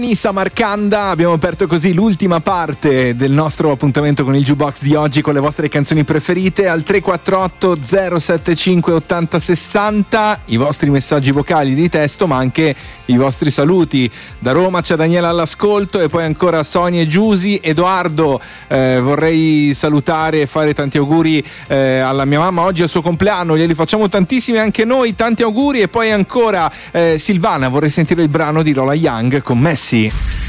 Samarcanda. Abbiamo aperto così l'ultima parte del nostro appuntamento con il Jukebox di oggi, con le vostre canzoni preferite al 348 075 80 60, i vostri messaggi vocali di testo ma anche i vostri saluti. Da Roma c'è Daniela all'ascolto e poi ancora Sonia e Giusy. Edoardo, vorrei salutare e fare tanti auguri alla mia mamma, oggi è il suo compleanno, glieli facciamo tantissimi anche noi, tanti auguri. E poi ancora Silvana, vorrei sentire il brano di Lola Young con Messi.